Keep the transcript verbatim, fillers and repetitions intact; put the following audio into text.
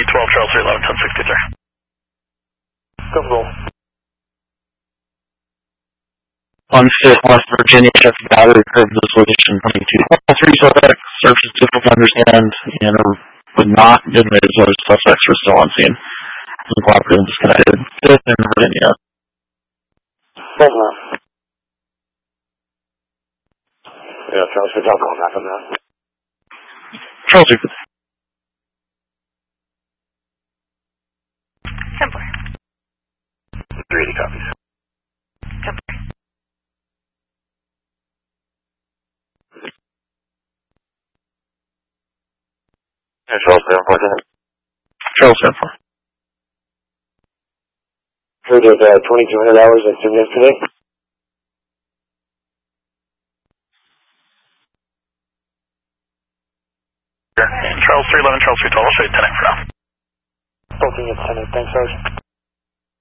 twelve, Charles three eleven, ten sixty-three. Comfortable. Unfit, West Virginia, check the battery curve dissolution twenty-two. Three suspects, search is difficult to understand, and would not been made as other suspects were still on scene. Uncooperative and disconnected. Fifth in Virginia. Both now. Yeah, Charles, good job going back on that. Charles, you Simpler. three eighty copies. Simpler. Yeah, Charles, seven four ten. Charles, seven four. Heard of uh, twenty-two hundred hours I assumed yesterday. Charles three eleven, Charles three twelve, I'll show you ten eight for now. Booking at ten eight, thanks, Sarge.